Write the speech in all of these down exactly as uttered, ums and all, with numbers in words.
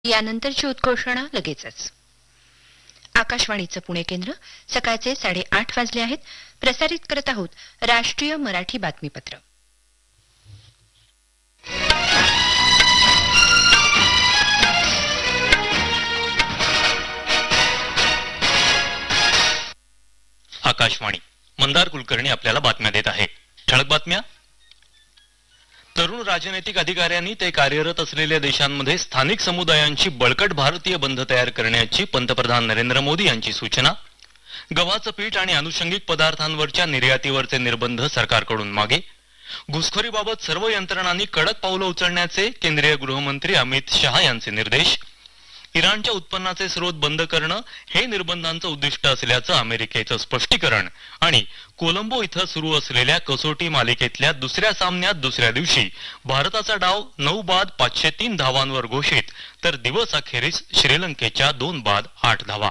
यानंतरची उद्घोषणा लगेचच. आकाशवाणीचं पुणे केंद्र सकाळचे साडेआठ वाजले आहेत. प्रसारित करत आहोत राष्ट्रीय मराठी बातमीपत्र. आकाशवाणी. मंदार कुलकर्णी आपल्याला बातम्या देत आहे. ठळक बातम्या. तरुण राजनैतिक अधिकाऱ्यांनी ते कार्यरत असलेल्या देशांमध्ये स्थानिक समुदायांची बळकट भारतीय बंध तयार करण्याची पंतप्रधान नरेंद्र मोदी यांची सूचना. गव्हाचं पीठ आणि अनुषंगिक पदार्थांवरच्या निर्यातीवरचे निर्बंध सरकारकडून मागे. घुसखोरीबाबत सर्व यंत्रणांनी कडक पावलं उचलण्याचे केंद्रीय गृहमंत्री अमित शहा यांचे निर्देश. इराणच्या उत्पन्नाचे स्रोत बंद करणं हे निर्बंधांचं उद्दिष्ट असल्याचं अमेरिकेचं स्पष्टीकरण. आणि कोलंबो इथं सुरू असलेल्या कसोटी मालिकेतल्या दुसऱ्या सामन्यात दुसऱ्या दिवशी भारताचा डाव नऊ बाद पाचशे तीन धावांवर घोषित, तर दिवस अखेरीस श्रीलंकेच्या दोन बाद आठ धावा.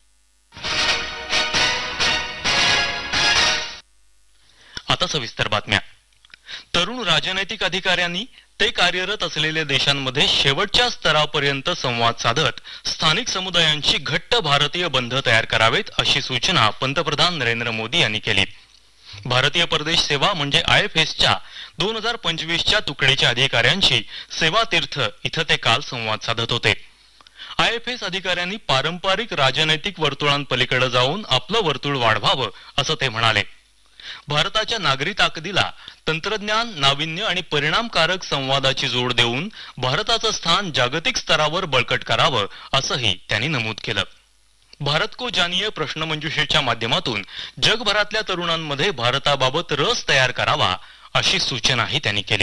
आता सविस्तर बातम्या. तरुण राजनैतिक अधिकाऱ्यांनी ते कार्यरत असलेल्या देशांमध्ये शेवटच्या स्तरापर्यंत संवाद साधत स्थानिक समुदायांची घट्ट भारतीय बंध तयार करावेत, अशी सूचना पंतप्रधान नरेंद्र मोदी यांनी केली. भारतीय परदेश सेवा म्हणजे आय एफ एसच्या दोन हजार पंचवीसच्या तुकडीच्या अधिकाऱ्यांशी सेवा तीर्थ इथं ते काल संवाद साधत होते. आय एफ एस अधिकाऱ्यांनी पारंपरिक राजनैतिक वर्तुळांपलीकडे जाऊन आपलं वर्तुळ वाढवावं, असं ते म्हणाले. भारताच्या नागरी ताकदीला तंत्रज्ञान, नाविन्य आणि परिणामकारक संवादाची जोड देऊन भारताचं स्थान जागतिक स्तरावर बळकट करावं, असंही त्यांनी नमूद केलं. भारत को जानिये प्रश्नमंजुषेच्या माध्यमातून जगभरातल्या तरुणांमध्ये भारताबाबत रस तयार करावा, अशी सूचनाही त्यांनी केली.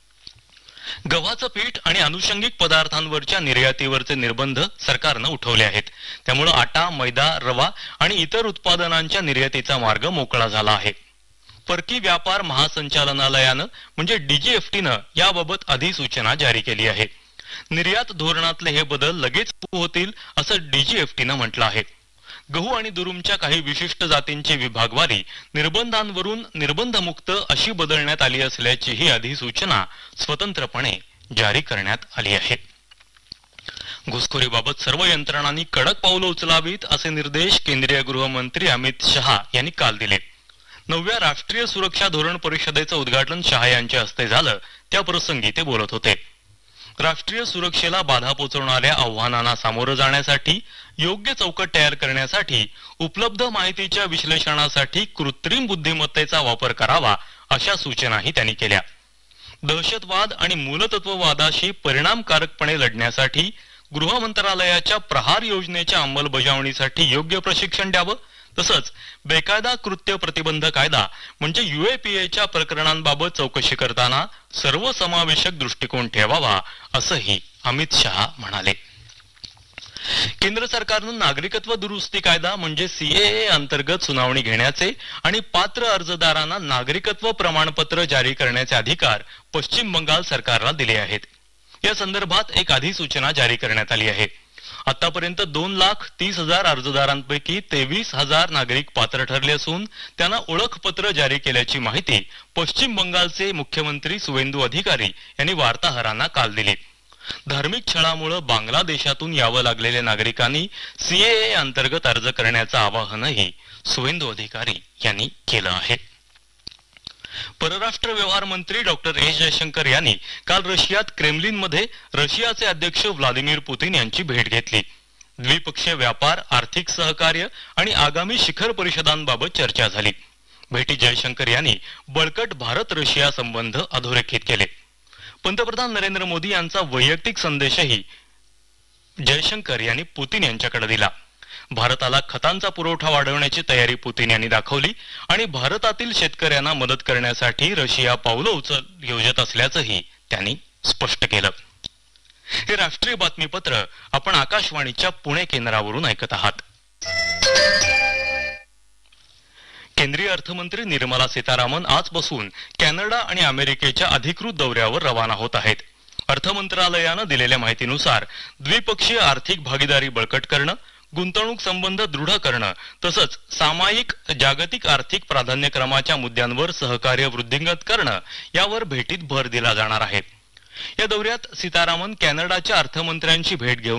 गव्हाचं पीठ आणि अनुषंगिक पदार्थांवरच्या निर्यातीवरचे निर्बंध सरकारनं उठवले आहेत. त्यामुळे आटा, मैदा, रवा आणि इतर उत्पादनांच्या निर्यातीचा मार्ग मोकळा झाला आहे. परकी व्यापार महासंचालनालयानं म्हणजे डीजीएफटीनं याबाबत अधिसूचना जारी केली आहे. निर्यात धोरणातले हे बदल लगेच होतील, असं डीजीएफटीनं म्हटलं आहे. गहू आणि दुरुमच्या काही विशिष्ट जातींची विभागवारी निर्बंधांवरून निर्बंधमुक्त अशी बदलण्यात आली असल्याची ही अधिसूचना स्वतंत्रपणे जारी करण्यात आली आहे. घुसखोरीबाबत सर्व यंत्रणांनी कडक पावलं उचलावीत, असे निर्देश केंद्रीय गृहमंत्री अमित शहा यांनी काल दिले. नवव्या राष्ट्रीय सुरक्षा धोरण परिषदेचं उद्घाटन शहा यांच्या हस्ते झालं, त्याप्रसंगी ते बोलत होते. राष्ट्रीय सुरक्षेला बाधा पोहोचवणाऱ्या आव्हानांना सामोरं जाण्यासाठी योग्य चौकट तयार करण्यासाठी उपलब्ध माहितीच्या विश्लेषणासाठी कृत्रिम बुद्धिमत्तेचा वापर करावा, अशा सूचनाही त्यांनी केल्या. दहशतवाद आणि मूलतत्ववादाशी परिणामकारकपणे लढण्यासाठी गृह मंत्रालयाच्या प्रहार योजनेच्या अंमलबजावणीसाठी योग्य प्रशिक्षण द्यावं. तसंच बेकायदा कृत्य प्रतिबंध कायदा म्हणजे युएपीएच्या प्रकरणांबाबत चौकशी करताना सर्वसमावेशक दृष्टिकोन ठेवावा, असंही अमित शहा म्हणाले. केंद्र सरकारनं नागरिकत्व दुरुस्ती कायदा म्हणजे सीएए अंतर्गत सुनावणी घेण्याचे आणि पात्र अर्जदारांना नागरिकत्व प्रमाणपत्र जारी करण्याचे अधिकार पश्चिम बंगाल सरकारला दिले आहेत. या संदर्भात एक अधिसूचना जारी करण्यात आली आहे. आतापर्यंत दोन लाख तीस हजार अर्जदारांपैकी तेवीस हजार नागरिक पात्र ठरले असून त्यांना ओळखपत्र जारी केल्याची माहिती पश्चिम बंगालचे मुख्यमंत्री सुवेंदू अधिकारी यांनी वार्ताहरांना काल दिली. धार्मिक छळामुळे बांगलादेशातून यावं लागलेल्या नागरिकांनी सीएए अंतर्गत अर्ज करण्याचं आवाहनही सुवेंदू अधिकारी यांनी केलं आहे. परराष्ट्र व्यवहार मंत्री डॉक्टर एस जयशंकर यांनी काल रशियात क्रेमलिनमध्ये रशियाचे अध्यक्ष व्लादिमीर पुतीन यांची भेट घेतली. द्विपक्षीय व्यापार, आर्थिक सहकार्य आणि आगामी शिखर परिषदांबाबत चर्चा झाली. भेटीत जयशंकर यांनी बळकट भारत रशिया संबंध अधोरेखित केले. पंतप्रधान नरेंद्र मोदी यांचा वैयक्तिक संदेशही जयशंकर यांनी पुतीन यांच्याकडे दिला. भारताला खतांचा पुरवठा वाढवण्याची तयारी पुतीन यांनी दाखवली आणि भारतातील शेतकऱ्यांना मदत करण्यासाठी रशिया पावलं उचल योजत असल्याचंही त्यांनी स्पष्ट केलं. हे राष्ट्रीय बातमीपत्र आपण आकाशवाणीच्या पुणे केंद्रावरून ऐकत आहात. केंद्रीय अर्थमंत्री निर्मला सीतारामन आजपासून कॅनडा आणि अमेरिकेच्या अधिकृत दौऱ्यावर रवाना होत आहेत. अर्थ मंत्रालयानं दिलेल्या माहितीनुसार द्विपक्षीय आर्थिक भागीदारी बळकट करणं, गुंतवणूक संबंध दृढ करणं तसंच सामायिक जागतिक आर्थिक प्राधान्यक्रमाच्या मुद्द्यांवर सहकार्य वृद्धिंगत करणं यावर भेटीत भर दिला जाणार आहे. या दौऱ्यात सीतारामन कॅनडाच्या अर्थमंत्र्यांची भेट घेऊन